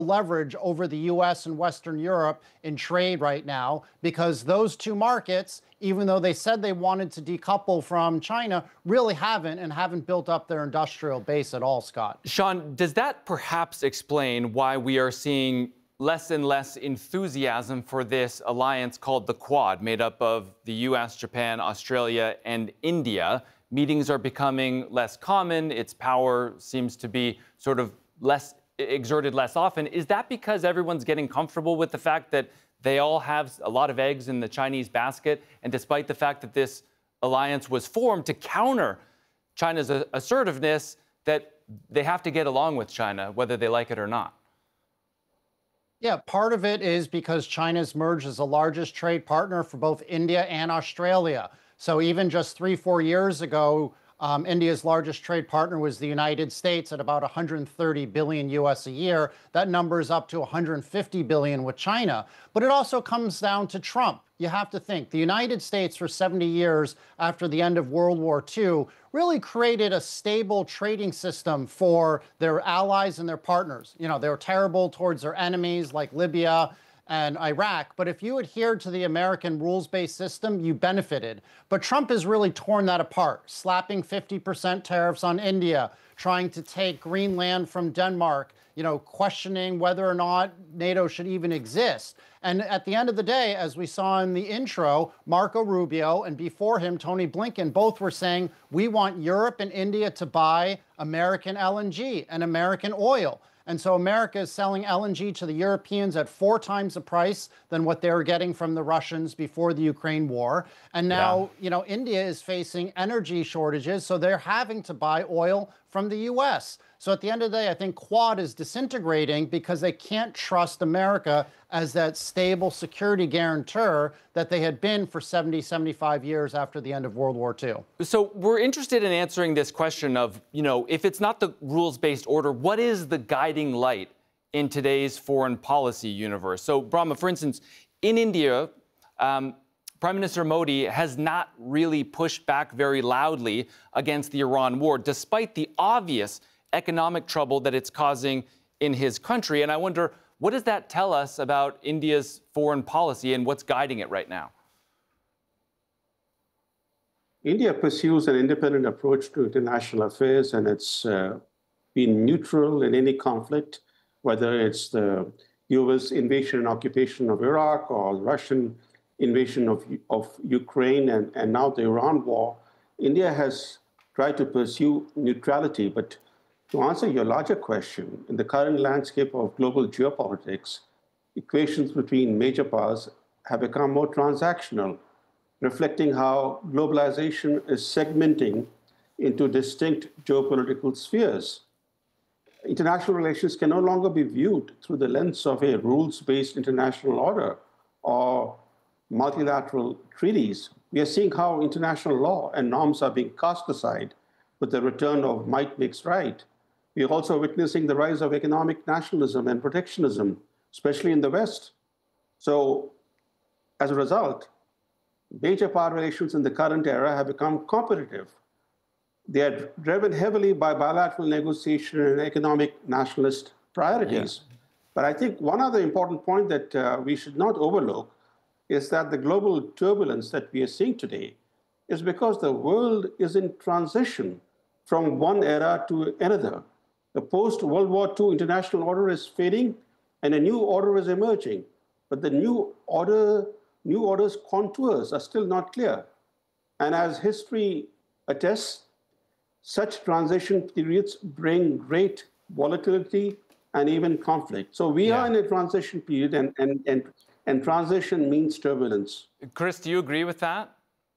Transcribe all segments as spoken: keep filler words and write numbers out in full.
leverage over the U S and Western Europe in trade right now because those two markets, even though they said they wanted to decouple from China, really haven't and haven't built up their industrial base at all, Scott. Sean, does that perhaps explain why we are seeing less and less enthusiasm for this alliance called the Quad, made up of the U S, Japan, Australia, and India? Meetings are becoming less common. Its power seems to be sort of less exerted less often. Is that because everyone's getting comfortable with the fact that they all have a lot of eggs in the Chinese basket? And despite the fact that this alliance was formed to counter China's assertiveness, that they have to get along with China, whether they like it or not? Yeah, part of it is because China's emerged as the largest trade partner for both India and Australia. So even just three, four years ago, Um, India's largest trade partner was the United States at about one hundred thirty billion U S a year. That number is up to one hundred fifty billion with China. But it also comes down to Trump. You have to think the United States for seventy years after the end of World War Two really created a stable trading system for their allies and their partners. You know, they were terrible towards their enemies like Libya and Iraq. But if you adhered to the American rules-based system, you benefited. But Trump has really torn that apart, slapping fifty percent tariffs on India, trying to take Greenland from Denmark, you know, questioning whether or not NATO should even exist. And at the end of the day, as we saw in the intro, Marco Rubio and before him, Tony Blinken, both were saying, we want Europe and India to buy American L N G and American oil. And so America is selling L N G to the Europeans at four times the price than what they were getting from the Russians before the Ukraine war. And now, yeah. you know, India is facing energy shortages, so they're having to buy oil from the U S. So at the end of the day, I think Quad is disintegrating because they can't trust America as that stable security guarantor that they had been for seventy, seventy-five years after the end of World War Two. So we're interested in answering this question of, you know, if it's not the rules-based order, what is the guiding light in today's foreign policy universe? So, Brahma, for instance, in India, um, Prime Minister Modi has not really pushed back very loudly against the Iran war, despite the obvious economic trouble that it's causing in his country. And I wonder, what does that tell us about India's foreign policy and what's guiding it right now? India pursues an independent approach to international affairs, and it's uh, been neutral in any conflict, whether it's the U S invasion and occupation of Iraq or Russian invasion of, of Ukraine and, and now the Iran war. India has tried to pursue neutrality, but to answer your larger question, in the current landscape of global geopolitics, equations between major powers have become more transactional, reflecting how globalization is segmenting into distinct geopolitical spheres. International relations can no longer be viewed through the lens of a rules-based international order or multilateral treaties. We are seeing how international law and norms are being cast aside with the return of might makes right. We are also witnessing the rise of economic nationalism and protectionism, especially in the West. So, as a result, major power relations in the current era have become competitive. They are driven heavily by bilateral negotiation and economic nationalist priorities. Yeah. But I think one other important point that uh, we should not overlook is that the global turbulence that we are seeing today is because the world is in transition from one era to another. The post-World War Two international order is fading and a new order is emerging. But the new order, new order's contours are still not clear. And as history attests, such transition periods bring great volatility and even conflict. So we yeah. are in a transition period, and, and, and, and transition means turbulence. Chris, do you agree with that?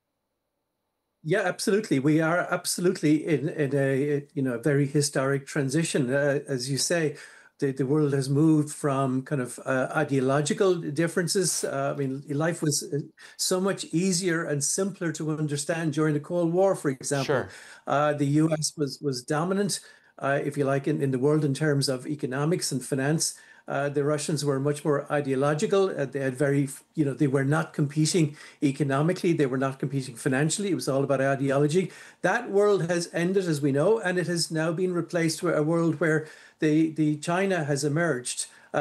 Yeah, absolutely. We are absolutely in, in a you know very historic transition. Uh, as you say, the, the world has moved from kind of uh, ideological differences. Uh, I mean, life was so much easier and simpler to understand during the Cold War, for example. Sure. Uh, the U S was was dominant, uh, if you like, in, in the world in terms of economics and finance. Uh, the Russians were much more ideological. Uh, they had very, you know, they were not competing economically. They were not competing financially. It was all about ideology. That world has ended, as we know, and it has now been replaced with a world where the, the China has emerged,